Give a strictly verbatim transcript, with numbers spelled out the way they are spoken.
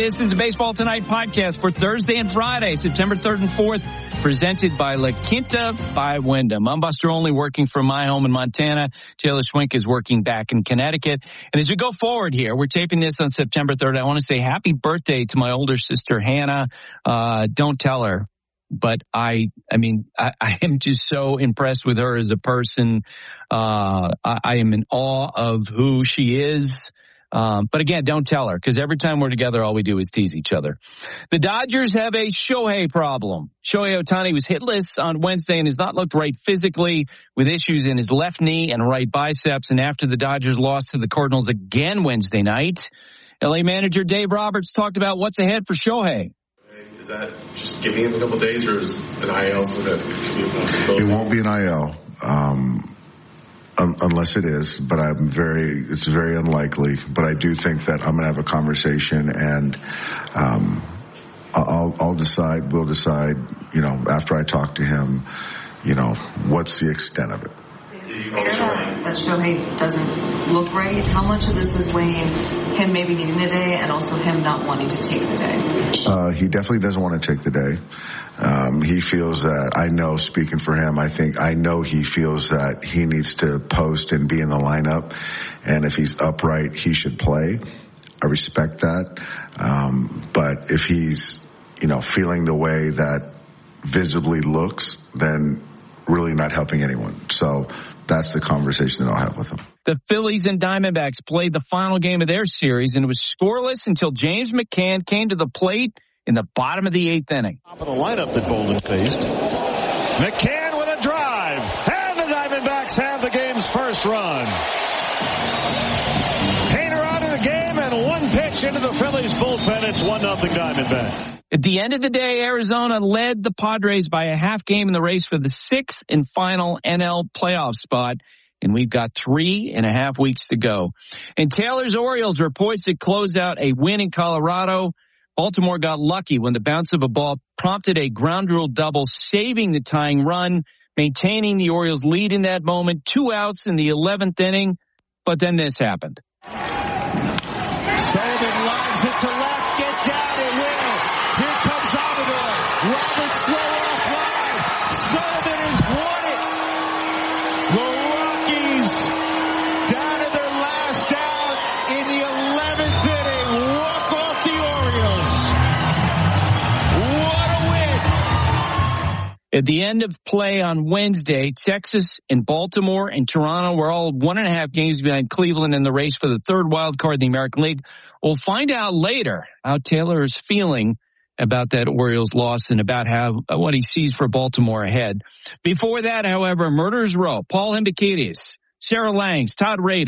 This is the Baseball Tonight podcast for Thursday and Friday, September third and fourth, presented by La Quinta by Wyndham. I'm Buster Olney, working from my home in Montana. Taylor Schwenk is working back in Connecticut. And as we go forward here, we're taping this on September third. I want to say happy birthday to my older sister, Hannah. Uh, don't tell her. But I, I mean, I, I am just so impressed with her as a person. Uh, I, I am in awe of who she is. Um, but again, don't tell her, because every time we're together, all we do is tease each other. The Dodgers have a Shohei problem. Shohei Ohtani was hitless on Wednesday and has not looked right physically, with issues in his left knee and right biceps. And after the Dodgers lost to the Cardinals again Wednesday night, L A manager Dave Roberts talked about what's ahead for Shohei. Is that just giving him a couple days, or is an I L so that it could be a possibility? It won't be an I L, um, un- unless it is, but I'm very, it's very unlikely. But I do think that I'm going to have a conversation, and um, I'll, I'll decide, we'll decide, you know, after I talk to him, you know, what's the extent of it. That, that Shohei doesn't look right. How much of this is weighing him maybe needing a day and also him not wanting to take the day? Uh, he definitely doesn't want to take the day. Um, he feels that, I know, speaking for him, I think, I know he feels that he needs to post and be in the lineup. And if he's upright, he should play. I respect that. Um, but if he's, you know, feeling the way that visibly looks, then really not helping anyone. So that's the conversation that I'll have with him. The Phillies and Diamondbacks played the final game of their series, and it was scoreless until James McCann came to the plate in the bottom of the eighth inning. Top of the lineup that Bolden faced. McCann with a drive, and the Diamondbacks have the game's first run. Taylor out of the game, and one pitch into the Phillies bullpen. It's one nothing Diamondbacks. At the end of the day, Arizona led the Padres by a half game in the race for the sixth and final N L playoff spot. And we've got three and a half weeks to go. And Taylor's Orioles were poised to close out a win in Colorado. Baltimore got lucky when the bounce of a ball prompted a ground rule double, saving the tying run, maintaining the Orioles' lead in that moment. Two outs in the eleventh inning. But then this happened. Sullivan lines it to left. Get down, it will. Here comes Amador. Roberts throw off line. Sullivan has won it. The Rockies down to their last out in the eleventh inning. Walk off the Orioles. What a win. At the end of play on Wednesday, Texas and Baltimore and Toronto were all one and a half games behind Cleveland in the race for the third wild card in the American League. We'll find out later how Taylor is feeling about that Orioles loss and about how what he sees for Baltimore ahead. Before that, however, Murderers Row, Paul Hembekides, Sarah Langs, Todd Rader,